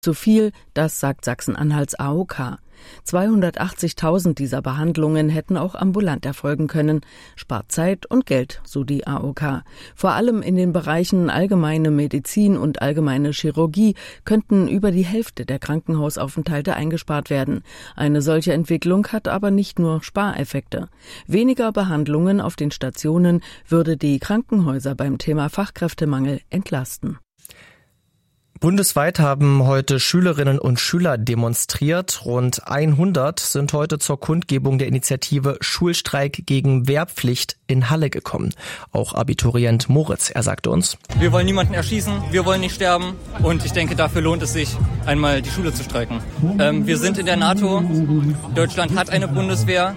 Zu viel, das sagt Sachsen-Anhalts AOK. 280.000 dieser Behandlungen hätten auch ambulant erfolgen können. Spart Zeit und Geld, so die AOK. Vor allem in den Bereichen allgemeine Medizin und allgemeine Chirurgie könnten über die Hälfte der Krankenhausaufenthalte eingespart werden. Eine solche Entwicklung hat aber nicht nur Spareffekte. Weniger Behandlungen auf den Stationen würde die Krankenhäuser beim Thema Fachkräftemangel entlasten. Bundesweit haben heute Schülerinnen und Schüler demonstriert. Rund 100 sind heute zur Kundgebung der Initiative Schulstreik gegen Wehrpflicht in Halle gekommen. Auch Abiturient Moritz, er sagte uns: Wir wollen niemanden erschießen, wir wollen nicht sterben und ich denke, dafür lohnt es sich, einmal die Schule zu streiken. Wir sind in der NATO, Deutschland hat eine Bundeswehr.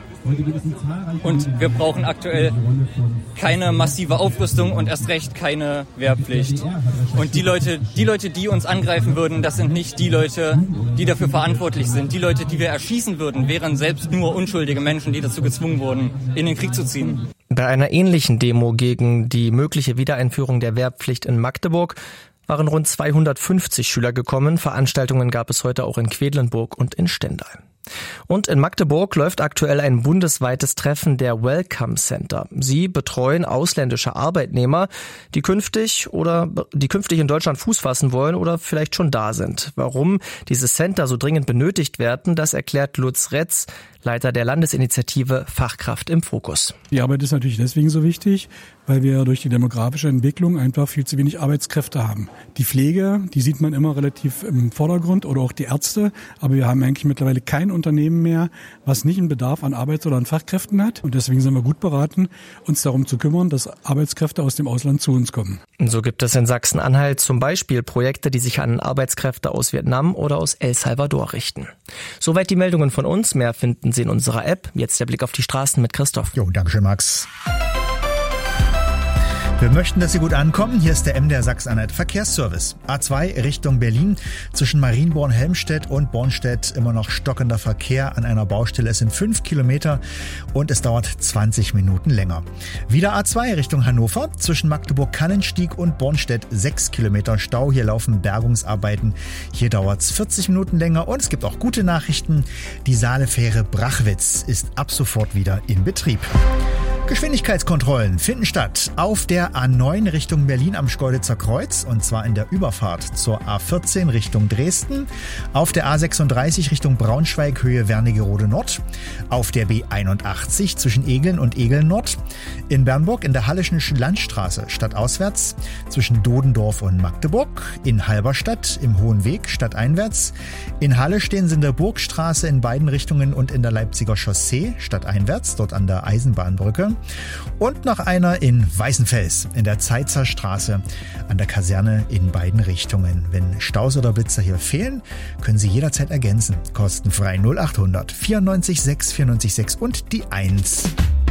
Und wir brauchen aktuell keine massive Aufrüstung und erst recht keine Wehrpflicht. Und die Leute, die uns angreifen würden, das sind nicht die Leute, die dafür verantwortlich sind. Die Leute, die wir erschießen würden, wären selbst nur unschuldige Menschen, die dazu gezwungen wurden, in den Krieg zu ziehen. Bei einer ähnlichen Demo gegen die mögliche Wiedereinführung der Wehrpflicht in Magdeburg waren rund 250 Schüler gekommen. Veranstaltungen gab es heute auch in Quedlinburg und in Stendal. Und in Magdeburg läuft aktuell ein bundesweites Treffen der Welcome Center. Sie betreuen ausländische Arbeitnehmer, die künftig in Deutschland Fuß fassen wollen oder vielleicht schon da sind. Warum diese Center so dringend benötigt werden, das erklärt Lutz Retz, Leiter der Landesinitiative Fachkraft im Fokus. Die Arbeit ist natürlich deswegen so wichtig, weil wir durch die demografische Entwicklung einfach viel zu wenig Arbeitskräfte haben. Die Pflege, die sieht man immer relativ im Vordergrund oder auch die Ärzte, aber wir haben eigentlich mittlerweile kein Unternehmen mehr, was nicht einen Bedarf an Arbeits- oder an Fachkräften hat. Und deswegen sind wir gut beraten, uns darum zu kümmern, dass Arbeitskräfte aus dem Ausland zu uns kommen. So gibt es in Sachsen-Anhalt zum Beispiel Projekte, die sich an Arbeitskräfte aus Vietnam oder aus El Salvador richten. Soweit die Meldungen von uns. Mehr finden Sie in unserer App. Jetzt der Blick auf die Straßen mit Christoph. Jo, dankeschön, Max. Wir möchten, dass Sie gut ankommen. Hier ist der MDR Sachsen-Anhalt Verkehrsservice. A2 Richtung Berlin. Zwischen Marienborn-Helmstedt und Bornstedt immer noch stockender Verkehr an einer Baustelle. Es sind 5 Kilometer und es dauert 20 Minuten länger. Wieder A2 Richtung Hannover. Zwischen Magdeburg-Kannenstieg und Bornstedt 6 Kilometer Stau. Hier laufen Bergungsarbeiten. Hier dauert es 40 Minuten länger. Und es gibt auch gute Nachrichten. Die Saalefähre Brachwitz ist ab sofort wieder in Betrieb. Geschwindigkeitskontrollen finden statt auf der A9 Richtung Berlin am Schkeuditzer Kreuz, und zwar in der Überfahrt zur A14 Richtung Dresden, auf der A36 Richtung Braunschweig Höhe Wernigerode Nord, auf der B81 zwischen Egeln und Egeln Nord, in Bernburg in der Hallischen Landstraße stadtauswärts, zwischen Dodendorf und Magdeburg, in Halberstadt im Hohen Weg stadteinwärts, in Halle stehen sie in der Burgstraße in beiden Richtungen und in der Leipziger Chaussee stadteinwärts, dort an der Eisenbahnbrücke. Und noch einer in Weißenfels in der Zeitzer Straße an der Kaserne in beiden Richtungen. Wenn Staus oder Blitzer hier fehlen, können Sie jederzeit ergänzen. Kostenfrei 0800 94 6 94 6 und die 1.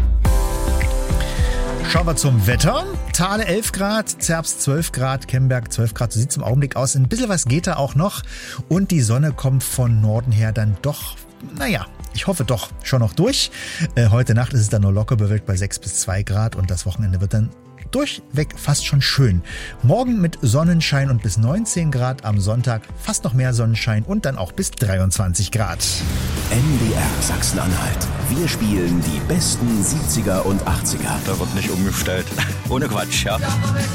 Schauen wir zum Wetter. Thale 11 Grad, Zerbst 12 Grad, Kemberg 12 Grad. So sieht es im Augenblick aus. Ein bisschen was geht da auch noch. Und die Sonne kommt von Norden her dann doch, ich hoffe doch schon noch durch. Heute Nacht ist es dann nur locker bewölkt bei 6 bis 2 Grad und das Wochenende wird dann durchweg fast schon schön. Morgen mit Sonnenschein und bis 19 Grad, am Sonntag fast noch mehr Sonnenschein und dann auch bis 23 Grad. MDR Sachsen-Anhalt. Wir spielen die besten 70er und 80er. Da wird nicht umgestellt. Ohne Quatsch, ja.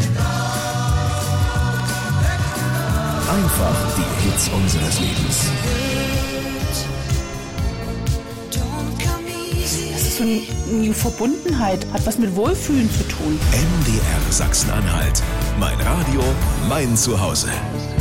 Einfach die Hits unseres Lebens. So eine Verbundenheit, hat was mit Wohlfühlen zu tun. MDR Sachsen-Anhalt. Mein Radio, mein Zuhause.